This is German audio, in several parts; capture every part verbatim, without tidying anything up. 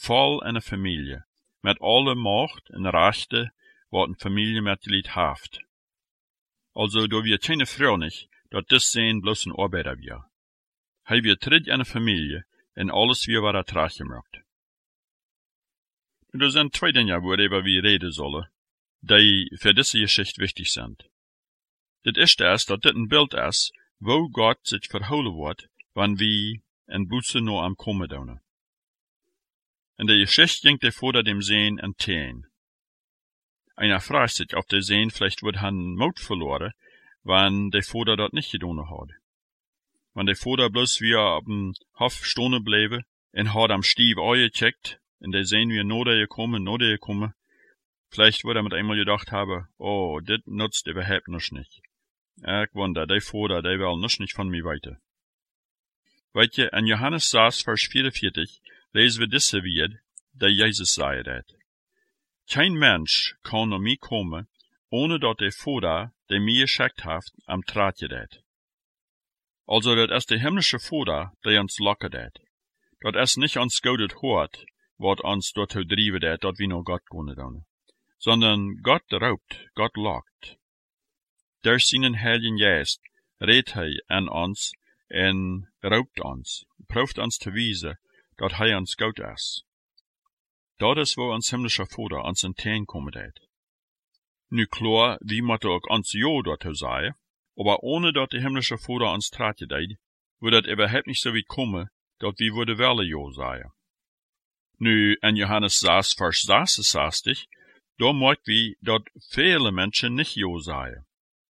voll en familie, met alle macht en rechten wat een familie met liet heeft. Also, do wir keine Frau nicht, dat dis zijn bloß een arbeider wir. Hij wir tritt en familie, en alles wie wat er traag gemaakt. Er zijn twee dingen waarover we reden zullen, die voor deze geschichte wichtig zijn. Het eerste is dat dit een beeld is, wo God zich verhouden wordt, wanneer we en boete naar hem komen doen. In de geschichte ging de vader dem Seen en teen. Einer fragt sich, ob der Seen vielleicht wird han Mut verloren, wann der vader dat nicht gedaan had. Wann der vader bloß wie er op dem Hof stonen bleven, en had am Stief eingecheckt, en der Seen wie noder gekommen, noder gekommen, vielleicht würde er mit einmal gedacht haben, oh, dit nutzt überhaupt noch nicht. Ich wonder, der vader, der will noch nicht von mir weiter. Weet je, in Johannes sechs, vers vierundvierzig, lesen wir diese Wort, der Jesus zei dat. Kein Mensch kann naar mij komen, ohne dat der vader, der mir geschickt heeft, am traatje dat. Also, dat is de himmlische vader, der ons lokken dat. Dat is nicht ons goudet hoort, wat ons dorthin driven dat, dat we naar God kunnen doen. Sondern Gott raubt, Gott lockt. Door zijn Heiligen Geest redt hij aan ons en raubt ons, proeft ons te wijzen dat hij ons goed is. Dat is waar ons himmlische Vader ons in teen komen deed. Nu klar, wie moeten ook ons jo dorthin zeggen, aber ohne dat de himmlische Vader ons traatje deed, würde het überhaupt nicht so weit kommen, dat we würden welle jo zeggen. Nu, in Johannes zes, vers zesenzestig, da merkt wie dat viele Menschen nicht jo sagen.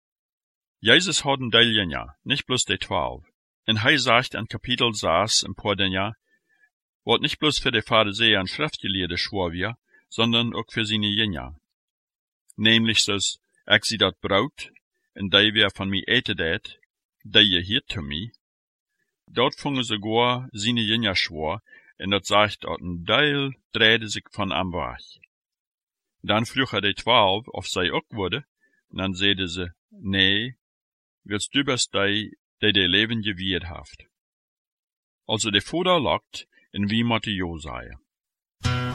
Jesus hat een deel Jünger, nicht bloß die twaalf. En hij sagt in Kapitel zes ein paar Dinge, wat nicht bloß für die Pharisäer und Schriftgelehrte schwor wir, sondern auch für seine Jünger. Nämlich so's, ich sie dat Brot, en die wer von mir eten dat, die je hier zu mir. Dort fungen sogar seine Jünger schwor, en dat sagt, dat een deel drehte sich von am weg. Dann vroeg er die twaalf, of zij ook worden, en dan zeiden ze, nee, willst du bist die, die de leven gewierd heeft. Also de vader lockt, en wie moet jo zeggen.